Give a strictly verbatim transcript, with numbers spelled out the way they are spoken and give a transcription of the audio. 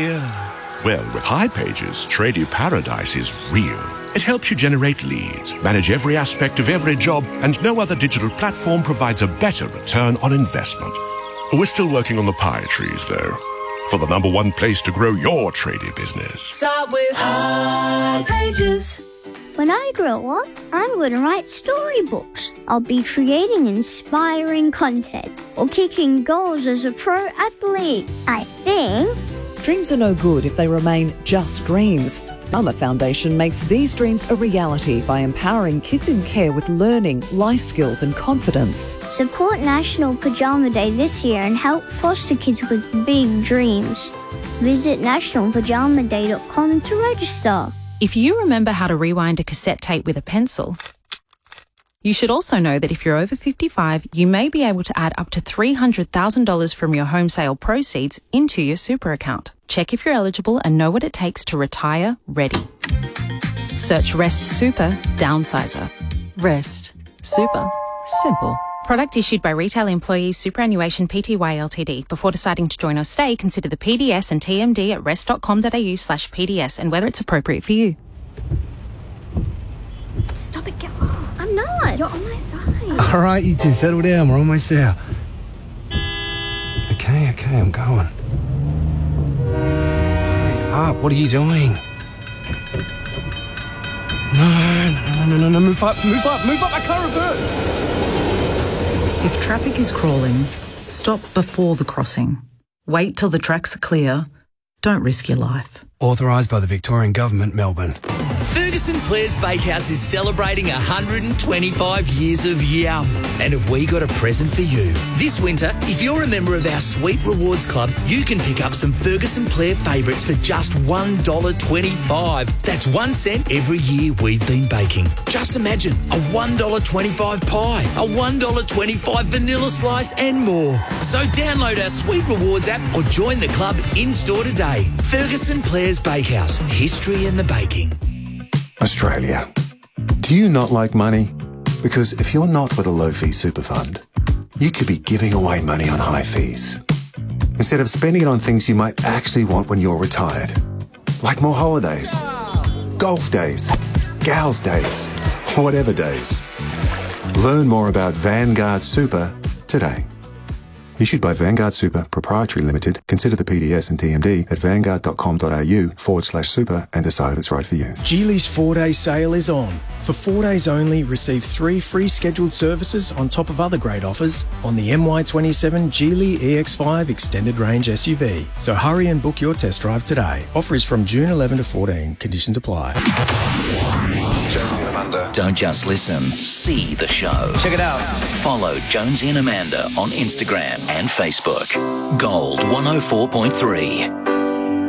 here. Well, with hipages, Tradie Paradise is real. It helps you generate leads, manage every aspect of every job, and no other digital platform provides a better return on investment. We're still working on the pie trees, though, for the number one place to grow your tradie business. Start with hipages. When I grow up, I'm going to write storybooks. I'll be creating inspiring content or kicking goals as a pro athlete, I think. Dreams are no good if they remain just dreams. Mama Foundation makes these dreams a reality by empowering kids in care with learning, life skills and confidence. Support National Pajama Day this year and help foster kids with big dreams. Visit national pajama day dot com to register. If you remember how to rewind a cassette tape with a pencil, you should also know that if you're over fifty-five, you may be able to add up to three hundred thousand dollars from your home sale proceeds into your super account. Check if you're eligible and know what it takes to retire ready. Search Rest Super Downsizer. Rest Super Simple. Product issued by Retail Employees Superannuation Pty Ltd. Before deciding to join or stay, consider the P D S and T M D at rest dot com dot a u slash P D S and whether it's appropriate for you. Stop it, get oh, I'm not. You're on my side. All right, you two, settle down. We're almost there. Okay, okay, I'm going. Hurry up, what are you doing? No, no, no, no, no, no, move up, move up, move up, I can't reverse. If traffic is crawling, stop before the crossing. Wait till the tracks are clear. Don't risk your life. Authorised by the Victorian Government, Melbourne. Ferguson Clare's Bakehouse is celebrating one hundred twenty-five years of yum. And have we got a present for you? This winter, if you're a member of our Sweet Rewards Club, you can pick up some Ferguson Clare favourites for just one dollar twenty-five. That's one cent every year we've been baking. Just imagine a one dollar twenty-five pie, a one dollar twenty-five vanilla slice and more. So download our Sweet Rewards app or join the club in-store today. Ferguson Clare's Bakehouse. History in the baking. Australia. Do you not like money? Because if you're not with a low-fee super fund, you could be giving away money on high fees, instead of spending it on things you might actually want when you're retired. Like more holidays, golf days, gals days, whatever days. Learn more about Vanguard Super today. Issued by Vanguard Super Proprietary Limited. Consider the P D S and T M D at vanguard dot com dot a u forward slash super and decide if it's right for you. Geely's four-day sale is on. For four days only, receive three free scheduled services on top of other great offers on the M Y twenty-seven Geely E X five Extended Range S U V. So hurry and book your test drive today. Offer is from June eleventh to fourteen. Conditions apply. Jonesy and Amanda. Don't just listen, see the show. Check it out. Follow Jonesy and Amanda on Instagram and Facebook. Gold one oh four point three.